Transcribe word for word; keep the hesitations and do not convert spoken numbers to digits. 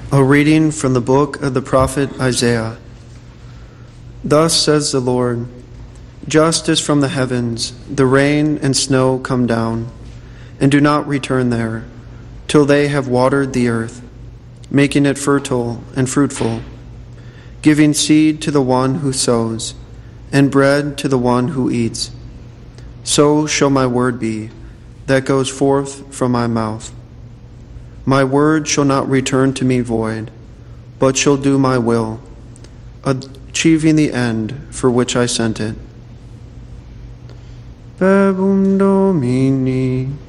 A reading from the book of the prophet Isaiah. Thus says the Lord, just as from the heavens the rain and snow come down, and do not return there, till they have watered the earth, making it fertile and fruitful, giving seed to the one who sows, and bread to the one who eats. So shall my word be, that goes forth from my mouth. My word shall not return to me void, but shall do my will, achieving the end for which I sent it. Verbum Domini.